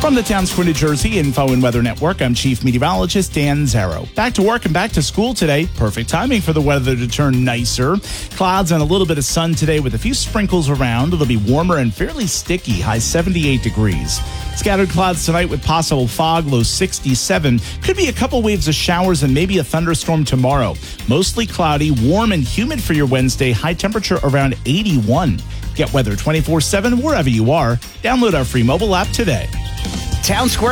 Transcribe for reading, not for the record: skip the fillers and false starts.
From the Town Square, New Jersey Info and Weather Network, I'm Chief Meteorologist Dan Zarrow. Back to work and back to school today. Perfect timing for the weather to turn nicer. Clouds and a little bit of sun today with a few sprinkles around. It'll be warmer and fairly sticky, high 78 degrees. Scattered clouds tonight with possible fog, low 67. Could be a couple waves of showers and maybe a thunderstorm tomorrow. Mostly cloudy, warm and humid for your Wednesday. High temperature around 81. Get weather 24/7 wherever you are. Download our free mobile app today. Town Square